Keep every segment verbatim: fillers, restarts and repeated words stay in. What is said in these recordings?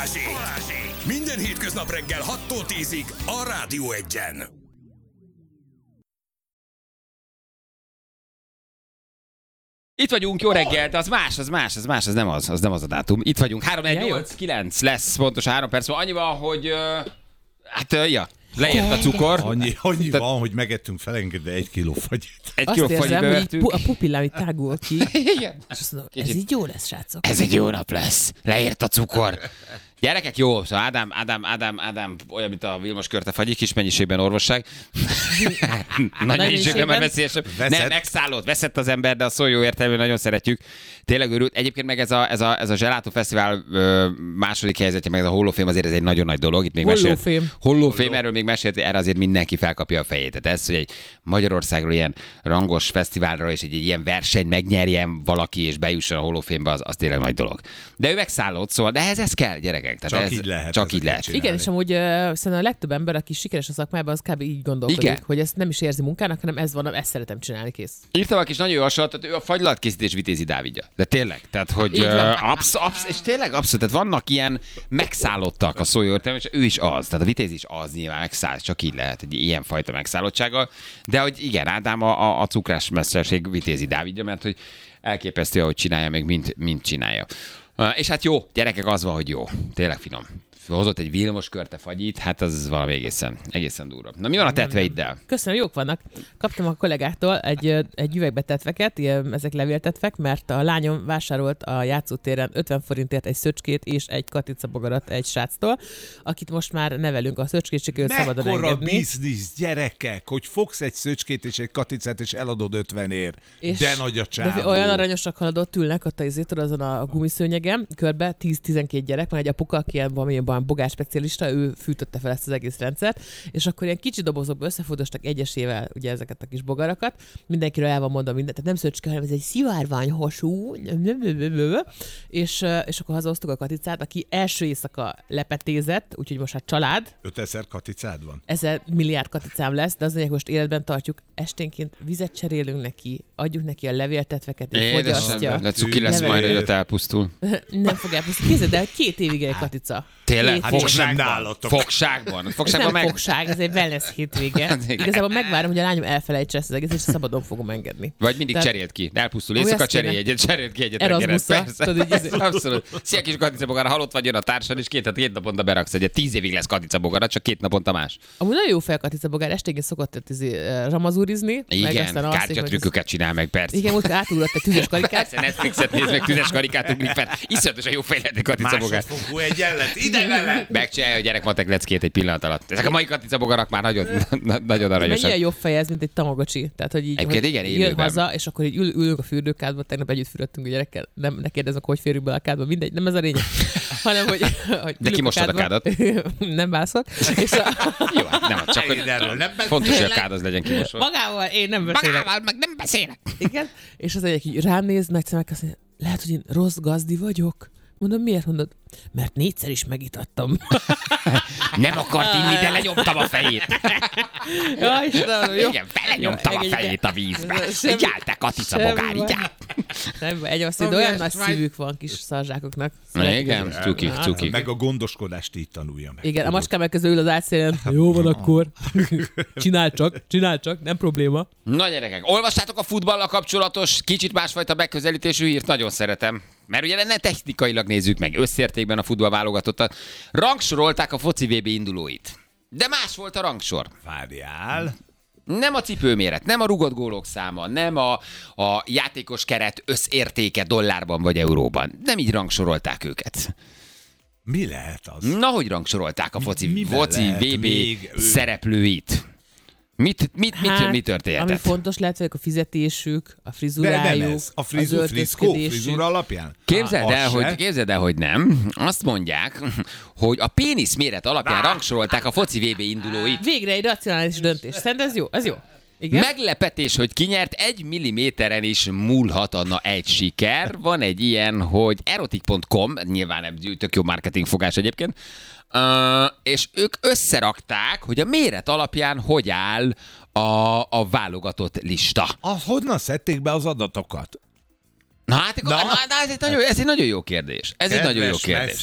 Minden hétköznap reggel hattól tízig a Rádió Egyen. Itt vagyunk, jó reggelt, az más, az más, az más, az nem az, az nem az a dátum. Itt vagyunk, három egy nyolc kilenc lesz, pontosan három perc van. Annyi van, hogy, uh, hát, uh, ja, leért a cukor. Annyi, annyi Te... van, hogy megettünk felengedve egy kiló fagyit. Egy azt kiló érzem, fagyit bevertünk. hogy a pupillám itt tágul ki. Igen. És azt mondom, ez így jó lesz, srácok. Ez egy jó nap lesz, leért a cukor. Gyerekek, jó, szóval Ádám, Ádám, Ádám, Ádám, olyan, mint a Vilmos Körte fagyik, kis mennyiségben orvosság. Nagy mennyiségben, mert veszélyesebb. Nem, megszállott, veszett az ember, de a szó jó értelmű, nagyon szeretjük. Tényleg örült. Egyébként meg ez a, ez a, ez a Gelato Fesztivál ö, második helyzetje, meg ez a Hall of Fame azért ez egy nagyon nagy dolog. Itt még Hall mesélt, of Fame. Hall of Fame, erről még mesélt, erre azért mindenki felkapja a fejét. Tehát ez, hogy egy Magyarországról ilyen rangos fesztiválra és egy, egy ilyen verseny megnyerjen valaki és bejusson a Hall of Fame-be, az, az tényleg nagy dolog. De ő megszállott, szóval, de ehhez ez kell, gyerekek. Tehát csak ez, így lehet. Csak így lehet. Igen, és amúgy uh, szerintem a legtöbb ember, aki sikeres a szakmában, az kb. Így gondolkodik, Igen. hogy ezt nem is érzi munkának, hanem ez van, ezt szeretem csinálni, kész. Írtam valaki is nagyon jó hasonlatot, ő a fagylatkészítés Vitézi Dávidja. De tényleg, tehát hogy uh, absz, absz, és tényleg abszolút, tehát vannak ilyen megszállottak a szó jó értelme, és ő is az, tehát a Vitéz is az nyilván megszáll, csak így lehet, egy ilyen fajta megszállottsággal. De hogy igen, Ádám a, a, a cukrászmesterség Vitézi Dávidja, mert hogy elképesztő, ahogy csinálja, még mint, mint csinálja. Uh, és hát jó, gyerekek, az van, hogy jó. Tényleg finom. Hozott egy Vilmos Körte fagyit, hát az valami egészen, egészen durva. Na mi van a tetveiddel? Köszönöm, jók vannak. Kaptam a kollégától egy, egy üvegbe tetveket, ilyen, ezek levéltetvek, mert a lányom vásárolt a játszótéren ötven forintért egy szöcskét és egy katicabogarat egy sráctól, akit most már nevelünk, a szöcskét sikerült szabadon engedni. Mekkora biznisz, gyerekek, hogy fogsz egy szöcskét és egy katicát és eladod ötvenért. És de nagy a csávó. Olyan aranyosak haladott, ülnek ott az azon a gumiszőnyegen, körbe tíz-tizenkét gyerek, van egy apuka, aki ilyen valamilyen bogás specialista, ő fűtötte fel ezt az egész rendszert, és akkor ilyen kicsi dobozokba összefordostak egyesével ugye ezeket a kis bogarakat, mindenkiről el van mondva mindent, tehát nem szöcske, hanem ez egy szivárványhasú, és, és akkor hazahoztuk a katicát, aki első éjszaka lepetézett, úgyhogy most hát család. ötezer katicád van? Ezer milliárd katicám lesz, de az mondják, most életben tartjuk, esténként vizet cserélünk neki, adjuk neki a levéltetveket, és fogyasztja. De cuki lesz majd, hogy ott elpusztul. Nem fog elpusztulni. Kézzel, de két évig egy katica. Tényleg? Két Fogságban. Fogságban. Ez Fogságban nem meg... fogság, ez egy wellness hétvége. Igazából megvárom, hogy a lányom elfelejtse ezt az egész, és szabadon fogom engedni. Vagy mindig Tehát... cserélt ki. De elpusztul éjszaka, cserélj egyet, cserélt ki egyet. Erasmusza. Abszolút. Szia kis katicabogár, halott vagy, jön a társad, és két, két naponta beraksz egyet. Tíz évig lesz katicabogár, csak két naponta más. Amúgy nagyon jó fel katicabogár, esténként szokott ramazúrizni. Igen, kártyatrükköket csinál meg, persze. Igen, most átugrott egy tüzes karikát. Persze, Netflixet néz meg, tüzes karikát ugrik fel. Iszonyatosan jó fejletű katicabogár. Másodfokú egyenlet, ide vele! Megcsinálja a gyerek matek leckét egy pillanat alatt. Ezek a mai katicabogarak már nagyon, nagyon aranyosak. Mennyire jobb fej ez, mint egy tamagocsi. Tehát, hogy így Egyébként igen, jön élőben. haza, és akkor így ül, ülünk a fürdőkádba, tegnap együtt fürödtünk a gyerekkel. Nem, ne kérdezzek, hogy férjük be a kádba, mindegy, nem ez a lényeg. Hanem, hogy, hogy de ki mostad a kádat? Nem bászok. És a... Jó, hát nem, csak hogy fontos, hogy a kád az legyen kimosva. Magával én nem beszélek. Magával meg nem beszélek. Igen. És az egyik így rám néz, nagy szemekkel azt mondja, lehet, hogy én rossz gazdi vagyok. Mondom, miért mondod? Mert négyszer is megitattam. Nem akart inni, de lenyomtam a fejét. Ja, Istenem, jó. Igen, belenyomtam a fejét a vízbe. Így áll, te katicabogár, így áll. Nem, egy azt mondja, olyan nagy szívük van kis szarzsákoknak. Igen, cuki, cuki. Meg a gondoskodást így tanulja meg. Igen, a macskám meg közül ül az átszélen. Jó van akkor. Csinálj csak, csinálj csak, nem probléma. Na gyerekek, olvastátok a futballal kapcsolatos, kicsit másfajta megközelítésű hírt? Nagyon szeretem. Mert ugye ne technikailag nézzük meg, összértékben a futballválogatottat. Rangsorolták a foci vé bé indulóit. De más volt a rangsor. Várjál. Nem a cipőméret, nem a rugott gólok száma, nem a, a játékos keret összértéke dollárban vagy euróban. Nem így rangsorolták őket. Mi lehet az? Na, hogy rangsorolták a foci, foci vé bé ő... szereplőit? Mit, mit, mit, Hát, mit történhetett? Ami fontos lehet, hogy a fizetésük, a De frizurájuk, nem ez. A frizu, az friszkó, öltözködésük. frizura alapján? Képzeld Á, el, az hogy, se. képzeld el, hogy nem. Azt mondják, hogy a pénisz méret alapján rangsorolták a foci vé bé indulóit. Végre egy racionális döntés. Szerintem ez jó, ez jó. Igen? Meglepetés, hogy kinyert, egy milliméteren is múlhat egy siker. Van egy ilyen, hogy erotik pont com, nyilván nem tök jó marketingfogás egyébként, uh, és ők összerakták, hogy a méret alapján hogy áll a, a válogatott lista. Az honnan szedték be az adatokat? Na hát, na? Na, ez, egy nagyon, ez egy nagyon jó kérdés. Ez Kedves egy nagyon jó kérdés. Messi,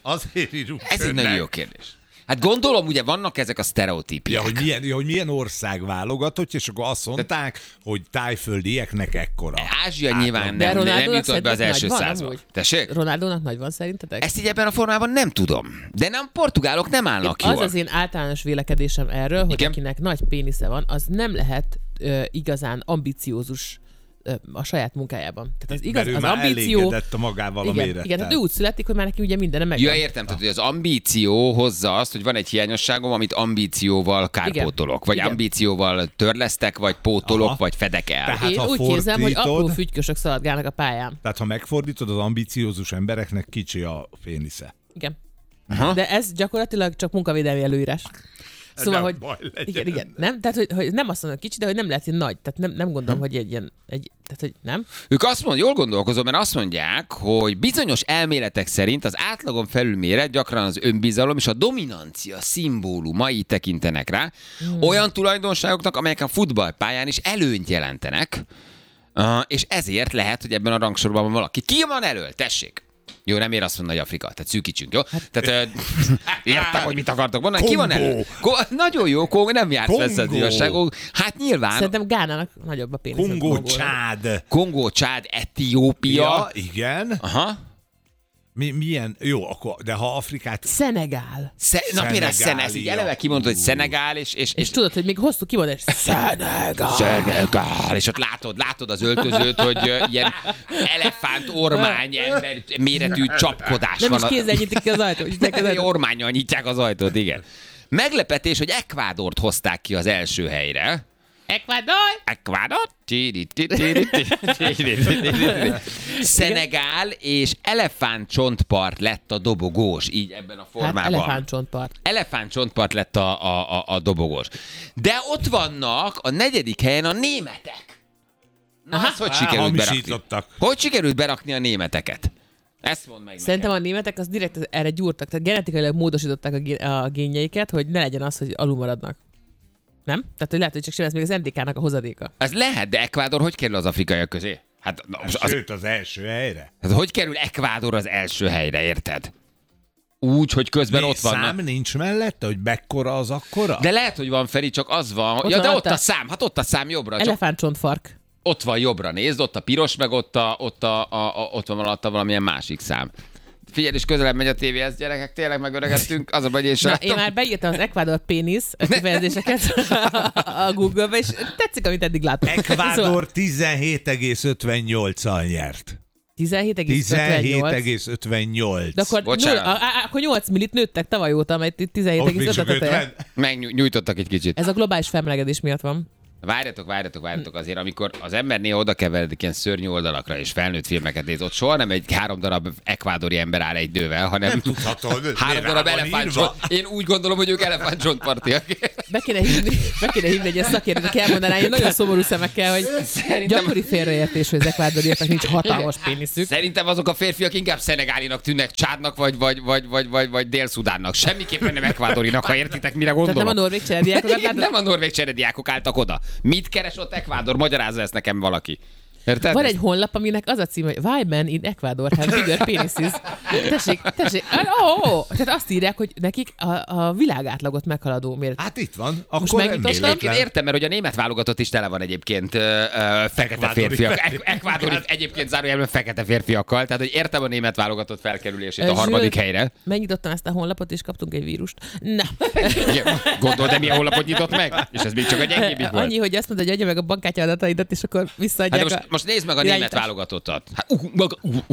Azért írunk Ez egy önnek. nagyon jó kérdés. Hát gondolom, ugye vannak ezek a sztereotípiák. Ja, hogy milyen, ja, hogy milyen ország válogatott, és akkor azt mondták, hogy tájföldieknek ekkora. Ázsia Átlag. nyilván De nem, nem Ronaldónak jutott be az szerinted első nagy van százba. amúgy? Tessék? Ronaldónak nagy van szerintetek? Ezt így ebben a formában nem tudom. De nem, portugálok nem állnak Az jól. az én általános vélekedésem erről, hogy Igen? akinek nagy pénisze van, az nem lehet ö, igazán ambiciózus ö, a saját munkájában. Tehát az igaz, Mert ő az már ambíció... elégedett a magával a Igen, mérettel. igen, hát ő úgy születik, hogy már neki ugye mindenre megvan. Ja, értem, tehát hogy az ambíció hozza azt, hogy van egy hiányosságom, amit ambícióval kárpótolok, vagy Igen. ambícióval törlesztek, vagy pótolok, Aha. vagy fedek el. Tehát- Én ha úgy képzem, hogy apró fordítod- fügykösök szaladgálnak a pályán. Tehát ha megfordítod, az ambiciózus embereknek kicsi a pénisze. Igen. Aha. De ez gyakorlatilag csak munkavédelmi előírás. Szóval, Nem hogy... baj legyen. Igen, igen. Nem? Tehát, hogy, hogy nem azt mondom, kicsi, de hogy nem lehet ilyen nagy. Tehát nem, nem gondolom, hogy egy ilyen... Egy, tehát, hogy nem? Ők azt mondják, jól gondolkozom, mert azt mondják, hogy bizonyos elméletek szerint az átlagon felül méret gyakran az önbizalom és a dominancia szimbólumai tekintenek rá, hmm. olyan tulajdonságoknak, amelyek a futballpályán is előnyt jelentenek, uh, és ezért lehet, hogy ebben a rangsorban van valaki. Ki van elől? Tessék! Jó, nem ér azt mondani, hogy Afrika, tehát szűkítsünk, jó? Tehát uh, értem, hogy mit akartok mondani. Ki van Kongó. elő? Ko- nagyon jó, Kongó, nem jársz Kongó. veszed igazságok. Hát nyilván Szerintem Gánának nagyobb a pénisz. mint Kongó, Kongónak. Csád. Kongó, Csád, Etiópia. Ja, igen. Aha. Mi, milyen? Jó, akkor, de ha Afrikát... Szenegál. Sze- na például Szenegál, ezt így eleve kimondod, hogy Szenegál, és, és, És és tudod, hogy még hoztuk kimondani, Szenegál. Szenegál, és ott látod, látod az öltözőt, hogy ö, ilyen elefánt ormány ember méretű csapkodás Nem van. is a- kézzel nyitik ki az ajtót. nyitják az Egy ajtót. ormánnyal nyitják az ajtót, igen. Meglepetés, hogy Ekvádort hozták ki az első helyre. Ecuador! Ecuador? Szenegál és elefántcsontpart lett a dobogós, így ebben a Hát formában. elefántcsontpart. Elefántcsontpart lett a, a, a, a dobogós. De ott vannak a negyedik helyen a németek. Na, Aha. ezt hogy Á, sikerült berakni? hamisítottak. Hogy sikerült berakni a németeket? Ezt mondd meg Szerintem a németek az direkt erre gyúrtak, tehát genetikailag módosították a, gé- a génjeiket, hogy ne legyen az, hogy alul maradnak. Nem? Tehát, hogy lehet, hogy csak sem ez még az em dé ká-nak a hozadéka. Ez lehet, de Ekvádor hogy kerül az afrikaiak közé? Hát, na, az, az, Sőt, az első helyre. hát hogy kerül Ekvádor az első helyre, érted? Úgy, hogy közben Mi, ott vannak. szám nincs mellette, hogy mekkora az akkora? De lehet, hogy van, Feri, csak az van. Ott ja, van de ott ott a- a szám, hát ott a szám jobbra. Csak Elefántcsontfark. ott van jobbra, nézd, ott a piros, meg ott, a, ott, a, a, a, ott van alatta valamilyen másik szám. Figyelj, és közelebb megy a tévéhez, gyerekek, tényleg megöregedtünk, az a baj, és Na, én már beírtam az Ecuador pénisz kifejezéseket a Google-be, és tetszik, amit eddig láttam. Szóval Ekvádor tizenhét egész ötvennyolccal nyert. tizenhét egész tizenhét ötvennyolc. egész ötvennyolc. De akkor, Bocsánat. nulla, á, á, akkor nyolc millit nőttek tavaly óta, mert itt tizenhét Ott még egész csak öt. ötven. megnyújtottak egy kicsit. Ez a globális felmelegedés miatt van. Várjatok, várjatok, várjatok azért, amikor az ember néha oda keveredik ilyen szörnyű oldalakra, és felnőtt filmeket néz, ott soha nem egy három darab ekvádori ember áll egy nővel, hanem Nem tudhatod. három rá darab van elefántcsont. írva. Én úgy gondolom, hogy ők elefántcsontpartiak. Be kéne hívni, be kéne hívni egy ilyen szakértőt, aki elmondaná, hogy nagyon szomorú szemekkel, hogy Szerintem- gyakori félreértés, hogy az ekvádoriaknak nincs hatalmas péniszük. Szerintem azok a férfiak inkább szenegálinak tűnnek, Csádnak vagy, vagy, vagy, vagy, vagy, vagy Dél-Szudánnak. Semmiképpen nem ekvádorinak, ha értitek, mire Tehát gondolok. nem a norvég cserediákokat Igen, látod? nem a norvég cserediákok álltak oda. Mit keres ott Ekvádor? Magyarázza ezt nekem valaki. Érted? Van egy honlap, aminek az a cím, hogy Why men in Ecuador have bigger penises. Tessék, tessék. Oh, oh. Tehát azt írják, hogy nekik a, a világátlagot meghaladó méret. Hát itt van. Akkor megnyitottam. És egyébként értem, mert hogy a német válogatott is tele van egyébként ö, ö, fekete Ekvádori férfiak. férfiak. Ek- Ekvádori egyébként zárójelben fekete férfiakkal. Tehát, hogy értem a német válogatott felkerülését a Zsül, harmadik helyre. Megnyitottam ezt a honlapot, és kaptunk egy vírust. Na. Igen, gondold, de milyen honlapot nyitott meg? És ez még csak a gyengébbik volt. Annyi, hogy azt mondta, hogy adja meg a bankkártya adataidat, és akkor visszaadják Hát most, a... most nézd meg a német irányítást. válogatottat. Hát, uh, maga, uh, uh.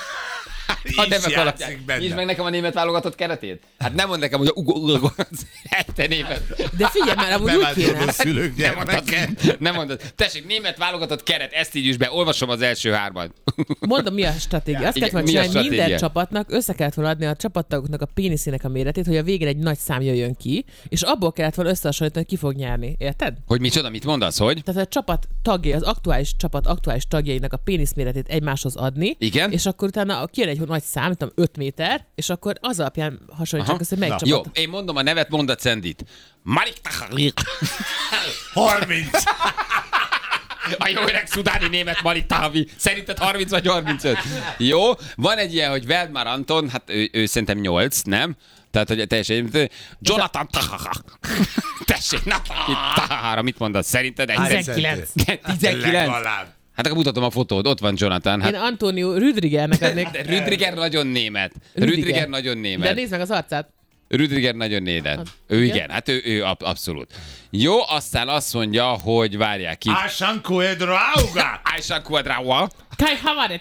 Ha Így nem játszik alapján. benne. Nézd meg nekem a német válogatott keretét. Hát nem mondd nekem, hogy a uh, uh, uh, te német. De figyelj már, amúgy úgy kéne. Beváltozó szülők Nem mondod, gyermeke. nem mondod. Tessék, német válogatott keret, ezt így is be. Olvasom az első hármat. Mondom, mi a stratégia. Azt Igen, kellett volna mi a csinálni, minden stratégia? csapatnak össze kellett volna adni a csapattagoknak a péniszének a méretét, hogy a végén egy nagy szám jöjjön ki, és abból kellett volna összehasonlítani, hogy ki fog nyerni. Érted? Hogy micsoda, mit mondasz, hogy? Tehát a csapat tagjai, az aktuális csapat aktuális tagjainak a pénisz méretét egymáshoz adni, Igen. és akkor utána kijön egy nagy szám, nem tudom, öt méter, és akkor az alapján hasonlítsak össze, hogy melyik Na, csapat. Jó, én mondom a nevet, mondd a Cendit. Marik harminc. A jó öreg szudáni német Malik Tahavi. Szerinted harminc vagy harmincöt? Jó, van egy ilyen, hogy Veldmar Anton, hát ő, ő szerintem nyolc, nem? Tehát, hogy teljesen... Jonathan Tahaha. Tessék, na, Tahahára mit mondasz? Szerinted? tizenkilenc. tizenkilenc? Hát akkor mutatom a fotót, ott van Jonathan. Hát... Én Antonio Rüdigernek adnék. De Rüdiger nagyon német. Rüdiger, Rüdiger nagyon német. De nézd meg az arcát. Rüdiger nagyon német. Hát, ő igen, igen hát ő, ő ab, abszolút. Jó, aztán azt mondja, hogy várják ki. Ásan Cuedrauga! Ásan Cuedrauga! Kai Havertz!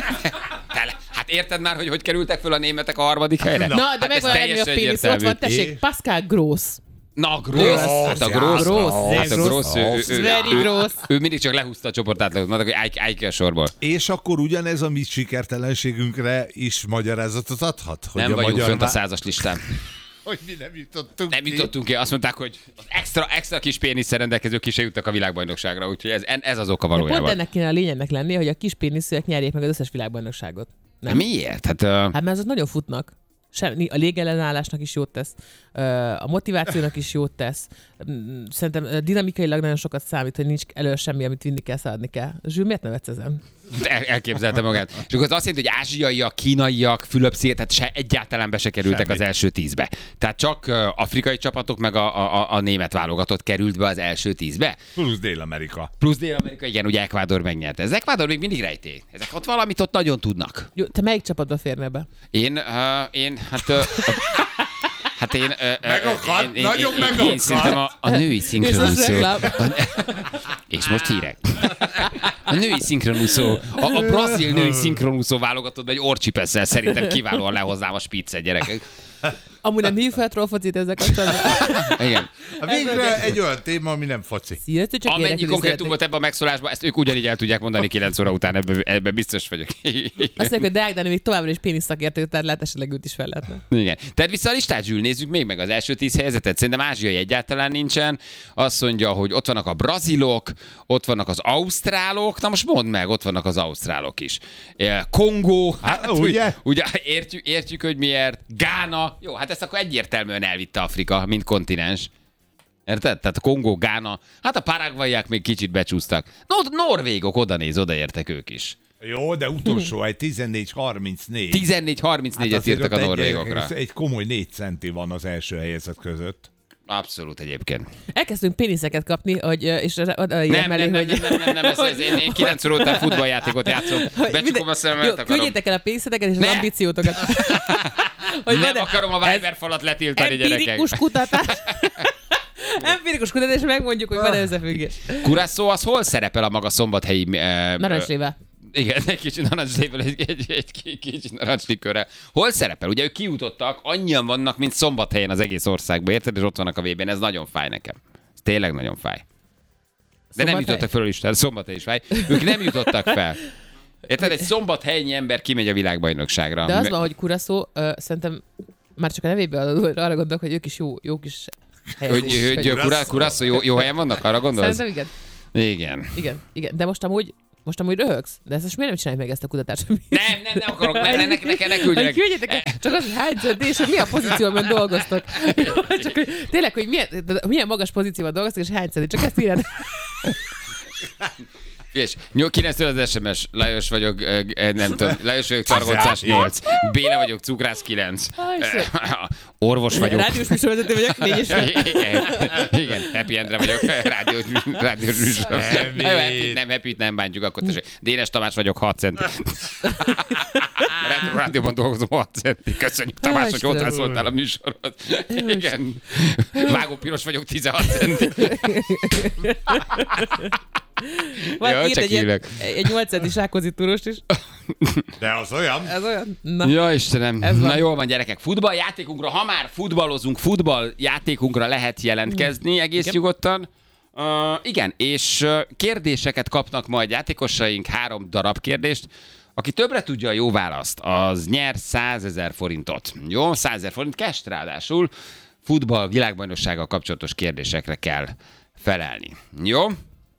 Hát érted már, hogy hogy kerültek föl a németek a harmadik helyre? Na, de hát meg van ennyi a pénisz, ott van, tessék, Pascal Gross. Na, Gross, hát a Gross, Gross, hát a Gross, ő, ő, ő, very gross. Ő mindig csak lehúzta a csoportátlagot, mondták, hogy állj ki a sorból. És akkor ugyanez a mi sikertelenségünkre is magyarázatot adhat? Hogy nem a vagyunk magyar fönt a százas listán. Hogy mi nem jutottunk Nem ki. jutottunk ki, azt mondták, hogy az extra, extra kis péniszsel rendelkezők ki se jutnak a világbajnokságra, úgyhogy ez, ez az oka valójában. Pont ennek kéne a lényegnek lenni, hogy a kis péniszűek nyerjék meg az összes világbajnokságot. Nem? Miért? Hát, uh... hát mert azok nagyon futnak. Semmi, a légellenállásnak is jót tesz, a motivációnak is jót tesz. Szerintem dinamikailag nagyon sokat számít, hogy nincs elő semmi, amit vinni kell, szaladni kell. Zsül, miért nevetsz ezen? El, elképzelte magát. És akkor az azt jelenti, hogy ázsiaiak, kínaiak, Fülöp-sziget, tehát se, egyáltalán be se kerültek semmi az első tízbe. Tehát csak uh, afrikai csapatok, meg a, a, a német válogatott került be az első tízbe. Plusz Dél-Amerika. Plusz Dél-Amerika, igen, ugye Ecuador megnyerte. Ez Ecuador még mindig rejtély. Ezek ott valamit ott nagyon tudnak. Jó, te melyik csapatba férne be? Én, uh, én, hát... Uh, Hát én... Megakad, én, nagyon én, megakad. Én szerintem a, a női szinkronúszó... És most hírek. A női szinkronúszó, a, a brazil női szinkronúszó válogatott, egy orcsipesszel szerintem kiválóan lehoznám a spiccet, gyerekek. Amúgy nem hív fel trollfocit ezzel kapcsolatban. Igen. A végre egy olyan téma, ami nem foci. Sziasztok, csak amennyi konkrétum volt ebben a megszólásban, ezt ők ugyanígy el tudják mondani kilenc óra után, ebben, ebben biztos vagyok. Azt mondjuk, hogy Deák Dani még továbbra is pénisz szakértő, tehát lehet esetleg őt is fel lehetne. Igen. Tehát vissza a listát, Zsül, nézzük még meg az első tíz helyzetet. Szerintem ázsiai egyáltalán nincsen. Azt mondja, hogy ott vannak a brazilok, ott vannak az ausztrálok. Na most mondd meg, ott vannak az ausztrálok is. Kongó, hát, ugye? ugye értjük, értjük, hogy miért. Gána. Jó, hát ezt akkor egyértelműen elvitte Afrika, mint kontinens. Érted? Tehát a Kongó, Gána, hát a paraguayák még kicsit becsúsztak. No, norvégok, oda néz, odaértek ők is. Jó, de utolsó egy tizennégy harmincnégy. tizennégy harmincnégyet hát írtak a norvégokra. Egy, egy komoly négy centi van az első helyezett között. Abszolút egyébként. Elkezdtünk péniszeket kapni, hogy, és oda nem, nem, nem, hogy... nem, nem, nem, nem, ez, ez, én, én kilenc óra után futballjátékot játszom. Becsukom a szememet, akarom. Küldjétek el a pénzzeteket és az ambíciótokat. Hogy nem akarom a Viber falat letiltani, gyerekek. Empirikus kutatás. Empirikus kutatás, és megmondjuk, hogy van-e összefüggés. Curaçao az hol szerepel a maga szombathelyi... Uh, Narancslével. Igen, egy kicsi narancslével, egy, egy, egy kicsi narancslikörrel. Hol szerepel? Ugye ők kijutottak, annyian vannak, mint Szombathelyen az egész országban, érted? És ott vannak a vé bén, ez nagyon fáj nekem. Ez tényleg nagyon fáj. De Szombathely? Nem jutottak föl is, tehát Szombathely is fáj. Ők nem jutottak fel. Érted? Egy szombathelyi ember kimegy a világbajnokságra. De az van, hogy Curaçao, uh, szerintem már csak a nevéből arra gondolok, hogy ők is jó, jók is helyezés. Hogy, hogy, hogy Curaçao jó, jó helyen vannak? Arra gondolsz? Szerintem igen. Igen. Igen, igen. De most amúgy Most amúgy röhögsz? De ezt most miért nem csináljuk meg ezt a kutatást? Nem, nem, nem akarok, ne, ne, ne, ne, ne küldjenek. Küldjetek el, csak az, hogy hány centi, és hogy milyen pozícióban dolgoztok. Csak, hogy, tényleg, hogy milyen, milyen magas pozícióban dolgoztok, és hány centi, csak ezt írjad. És kilenctől az es em es, Lajos vagyok, nem tudom, Lajos vagyok, Targoncás nyolc, Béla vagyok, Cukrász kilenc, orvos vagyok. Rádiós műsorvezető vagyok, négy és igen, igen, Happy Endre vagyok, rádiós, rádiós műsor. Nem, Happy-t nem bántjuk, akkor tessék. Dénes Tamás vagyok, hat centi. Rádióban dolgozom, hat centi. Köszönjük, Tamás, hogy hozzászóltál a műsorhoz. Igen. Vágó Piros vagyok, tizenhat centi. Vagy ja, írt egy, ilyen, egy nyolc centis Rákóczi túrost is. De az olyan. Ez olyan. Na. Ja, Istenem. Na jól van, gyerekek. Futballjátékunkra, ha már futballozunk, futballjátékunkra lehet jelentkezni egész igen. nyugodtan. Uh, igen, és uh, kérdéseket kapnak majd játékosaink, három darab kérdést. Aki többre tudja a jó választ, az nyer százezer forintot. Jó, százezer forint cash, ráadásul futball világbajnoksággal kapcsolatos kérdésekre kell felelni. Jó?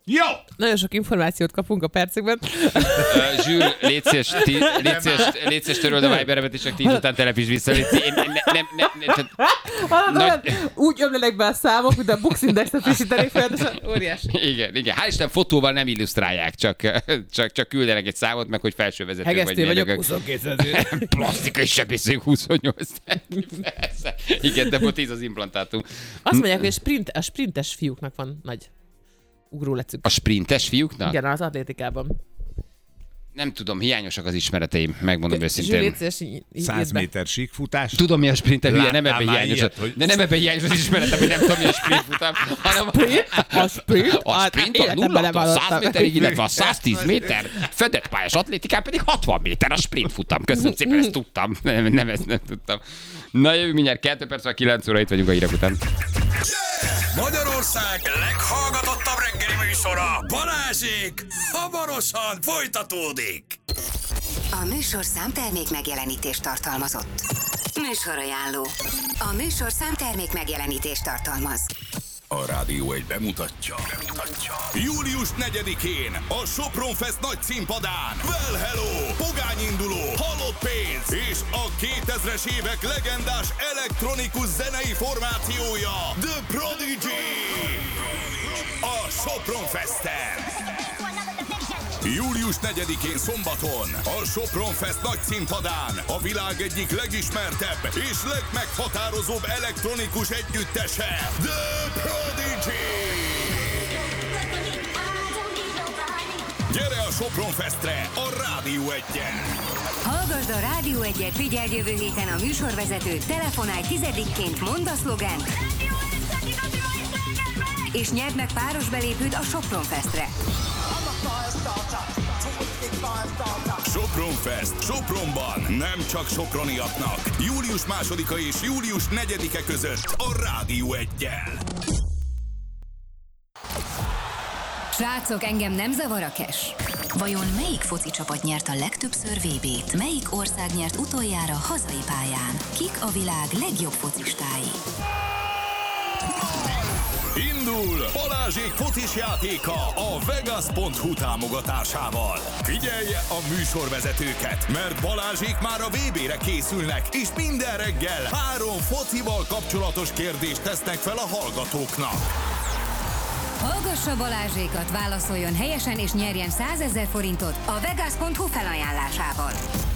Jó! Nagyon sok információt kapunk a percekben. Uh, Zsül, légy szíves, tí, légy szíves, légy szíves töröld a Viberemet, és csak tíz után telepíts vissza. Légy szíves, nem, nem, nem, nem, nem, úgy ömlenek be a számok, mint a Boxindexet frissítenék folyamatosan. Óriási. Igen, igen. Hál' Isten fotóval nem illusztrálják, csak, csak, csak küldenek egy számot, meg hogy felsővezető vagy. Hegesztő vagyok, huszonkettő. Plastikai sebésző huszonnyolc. Igen, de tíz az implantátum. Azt mondják, hogy a, sprint, a sprintes fiúknak van nagy ugrólecük. A sprintes fiúknak? Igen, az atlétikában. Nem tudom, hiányosak az ismereteim, megmondom őszintén. száz méter síkfutás. Tudom, mi a sprinter, hülye, nem ebben Láttál hiányos. ilyet, hogy- De nem ebben hiányos az ismeretem, hogy nem tudom, mi a sprintfutam, hanem A sprint? a sprint a nullától száz méterig, illetve a száztíz méter, fedett pályás atlétikán pedig hatvan méter a sprintfutam. Köszönöm szépen, ezt tudtam. Nem, nem ezt nem tudtam. Na jövő mindjárt kettő perc, vagy kilenc óra, itt vagyunk a hírek után. Magyarország leghallgatottabb reggeli műsora, Balázsék, hamarosan folytatódik. A műsor számtermék megjelenítést tartalmazott. Műsorajánló. A műsor számtermék megjelenítést tartalmaz. A Rádió egy bemutatja. bemutatja. Július negyedikén a Sopron Fest nagy színpadán Well Hello, pogányinduló, halott pénz és a kétezres évek legendás elektronikus zenei formációja The Prodigy. A Sopron Festen. Július negyedikén szombaton a Sopron Fest nagy színpadán a világ egyik legismertebb és legmeghatározóbb elektronikus együttese, The Prodigy! Gyere a Sopron Festre a Rádió egyen! Hallgasd a Rádió egyet, figyeld jövő héten a műsorvezetőt, telefonálj tizedikként, mondd a szlogent, és nyerd meg páros belépőt a Sopron Festre. Sopron Fest, Sopronban, nem csak soproniaknak. Július másodika és július negyedike között a Rádió eggyel. Srácok, engem nem zavar a cash. Vajon melyik foci csapat nyert a legtöbbször vé bét? Melyik ország nyert utoljára hazai pályán? Kik a világ legjobb focistái? Indul Balázsék focis játéka a Vegas pont hu támogatásával. Figyelje a műsorvezetőket, mert Balázsék már a vé bére készülnek, és minden reggel három focival kapcsolatos kérdést tesznek fel a hallgatóknak. Hallgassa Balázsékat, válaszoljon helyesen és nyerjen százezer forintot a Vegas pont hu felajánlásával.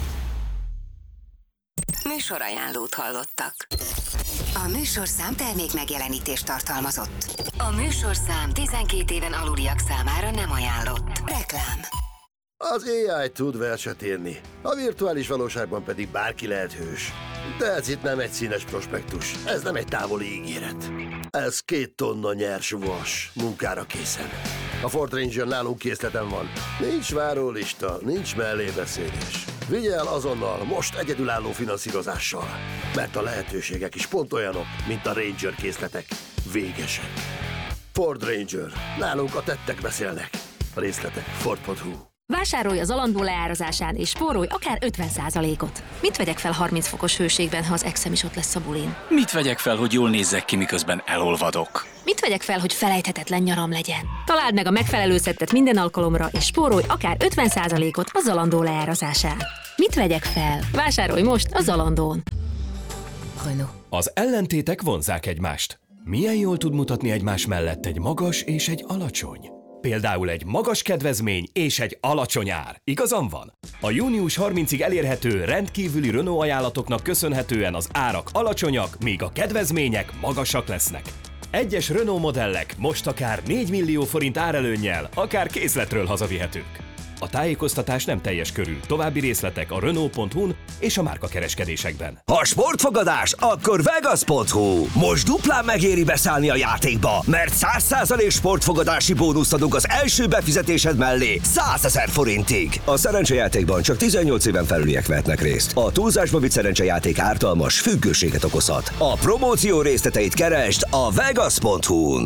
Műsorajánlót hallottak. A műsorszám termék megjelenítést tartalmazott. A műsorszám tizenkét éven aluliak számára nem ajánlott. Reklám. Az á i tud verset írni, a virtuális valóságban pedig bárki lehet hős. De ez itt nem egy színes prospektus, ez nem egy távoli ígéret. Ez két tonna nyers vas, munkára készen. A Ford Ranger nálunk készleten van. Nincs várólista, nincs mellébeszélés. Vigye el azonnal, most egyedülálló finanszírozással. Mert a lehetőségek is pont olyanok, mint a Ranger készletek. Végesek. Ford Ranger. Nálunk a tettek beszélnek. A részletek Ford pont hu. Vásárolj az alandó leárazásán és spórolj akár ötven százalékot. Mit vegyek fel harminc fokos hőségben, ha az exem is ott lesz a bulin? Mit vegyek fel, hogy jól nézzek ki, miközben elolvadok? Mit vegyek fel, hogy felejthetetlen nyaram legyen? Találd meg a megfelelő szettet minden alkalomra, és spórolj akár ötven százalékot a Zalando leárazásán. Mit vegyek fel? Vásárolj most a Zalandón. Renault. Az ellentétek vonzzák egymást. Milyen jól tud mutatni egymás mellett egy magas és egy alacsony? Például egy magas kedvezmény és egy alacsony ár. Igazam van? A június harmincadikáig elérhető rendkívüli Renault ajánlatoknak köszönhetően az árak alacsonyak, míg a kedvezmények magasak lesznek. Egyes Renault modellek most akár négy millió forint árelőnnyel, akár készletről hazavihetők. A tájékoztatás nem teljes körű. További részletek a Renault pont hu-n és a márkakereskedésekben. Ha sportfogadás, akkor Vegas pont hu. Most duplán megéri beszállni a játékba, mert száz százalék sportfogadási bónuszt adunk az első befizetésed mellé százezer forintig. A szerencsejátékban csak tizennyolc éven felüliek vehetnek részt. A túlzásba vitt szerencsejáték ártalmas, függőséget okozhat. A promóció részleteit keresd a Vegas pont hu-n.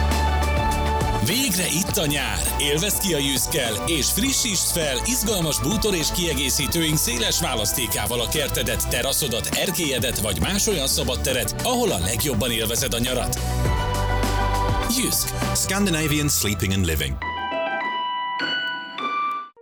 Végre itt a nyár! Élvezd ki a Jyskkel, és frissítsd fel izgalmas bútor és kiegészítőink széles választékával a kertedet, teraszodat, erkélyedet vagy más olyan szabad teret, ahol a legjobban élvezed a nyarat. Jysk. Scandinavian Sleeping and Living.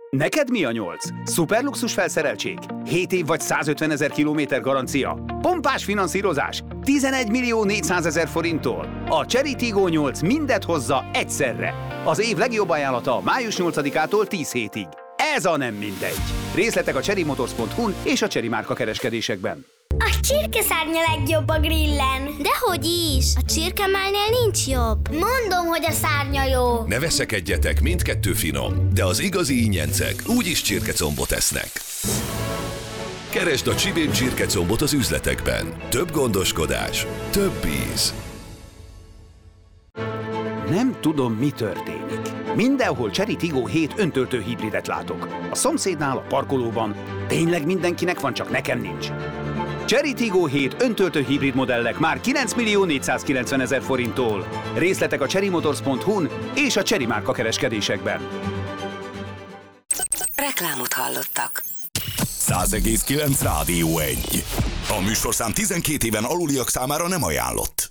Neked mi a nyolc? Szuperluxus felszereltség? hét év vagy százötvenezer kilométer garancia? Pompás finanszírozás? tizenegy millió négyszázezer forinttól? A Chery Tiggo nyolc mindet hozza egyszerre. Az év legjobb ajánlata május nyolcadikától tíz hétig. Ez a nem mindegy. Részletek a chery motors pont hu-n és a Chery márka kereskedésekben. A csirkeszárnya legjobb a grillen. Dehogy is! A csirkemálnél nincs jobb. Mondom, hogy a szárnya jó. Ne veszekedjetek, mindkettő finom, de az igazi ingyencek úgyis csirkecombot esznek. Keresd a Csibén csirkecombot az üzletekben. Több gondoskodás, több íz. Nem tudom, mi történik. Mindenhol Chery Tiggo hét öntöltő hibridet látok. A szomszédnál, a parkolóban. Tényleg mindenkinek van, csak nekem nincs. Chery Tiggo hét öntöltő hibrid modellek már kilenc millió négyszázkilencvenezer forinttól. Részletek a chery motors pont hu-n és a Chery márka kereskedésekben. Reklámot hallottak. száz egész kilenc Rádió egy. A műsorszám tizenkét éven aluliak számára nem ajánlott.